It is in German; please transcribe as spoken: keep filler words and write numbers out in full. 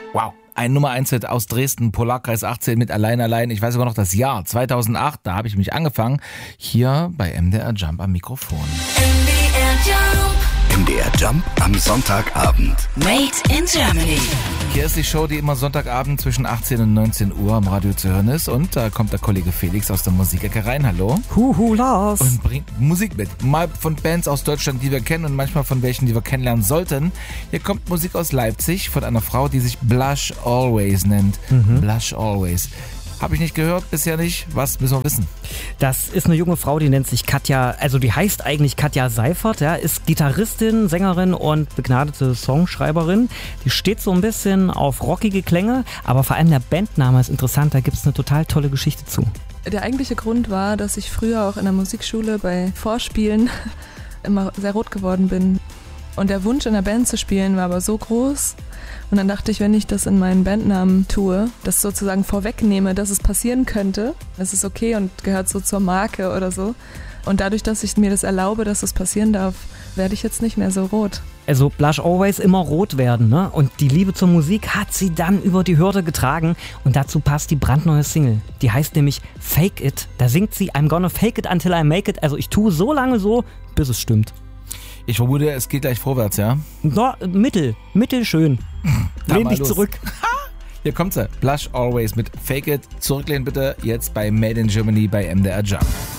Wow. Ein Nummer eins Hit aus Dresden, Polarkreis achtzehn mit Allein Allein. Ich weiß sogar noch das Jahr, zweitausendacht, da habe ich mich angefangen. Hier bei M D R Jump am Mikrofon. M D R Jump. M D R Jump am Sonntagabend. Made in Germany. Hier ist die Show, die immer Sonntagabend zwischen achtzehn und neunzehn Uhr am Radio zu hören ist. Und da kommt der Kollege Felix aus der Musikecke rein. Hallo. Huhu, Lars. Und bringt Musik mit. Mal von Bands aus Deutschland, die wir kennen und manchmal von welchen, die wir kennenlernen sollten. Hier kommt Musik aus Leipzig von einer Frau, die sich Blush Always nennt. Mhm. Blush Always. Habe ich nicht gehört, bisher nicht. Was müssen wir wissen? Das ist eine junge Frau, die nennt sich Katja, also die heißt eigentlich Katja Seifert, ja, ist Gitarristin, Sängerin und begnadete Songschreiberin. Die steht so ein bisschen auf rockige Klänge, aber vor allem der Bandname ist interessant, da gibt es eine total tolle Geschichte zu. Der eigentliche Grund war, dass ich früher auch in der Musikschule bei Vorspielen immer sehr rot geworden bin. Und der Wunsch in der Band zu spielen war aber so groß. Und dann dachte ich, wenn ich das in meinen Bandnamen tue, das sozusagen vorwegnehme, dass es passieren könnte, das ist okay und gehört so zur Marke oder so. Und dadurch, dass ich mir das erlaube, dass das passieren darf, werde ich jetzt nicht mehr so rot. Also Blush Always immer rot werden, ne? Und die Liebe zur Musik hat sie dann über die Hürde getragen. Und dazu passt die brandneue Single. Die heißt nämlich Fake It. Da singt sie I'm gonna fake it until I make it. Also ich tue so lange so, bis es stimmt. Ich vermute, es geht gleich vorwärts, ja? Na, mittel, mittelschön. Lehn dich zurück. Hier kommt sie. Blush Always mit Fake It. Zurücklehnen bitte. Jetzt bei Made in Germany bei M D R Jump.